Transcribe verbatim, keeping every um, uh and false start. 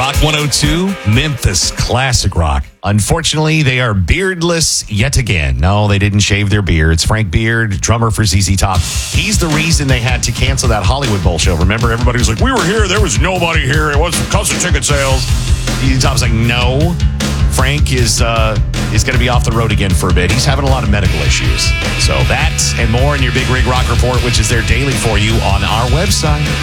Rock one oh two, Memphis Classic Rock. Unfortunately, they are beardless yet again. No, they didn't shave their beards. Frank Beard, drummer for Z Z Top, he's the reason they had to cancel that Hollywood Bowl show. Remember, everybody was like, we were here, there was nobody here, it wasn't because of ticket sales. Z Z Top's like, no. Frank is uh, is going to be off the road again for a bit. He's having a lot of medical issues. So that and more in your Big Rig Rock Report, which is there daily for you on our website.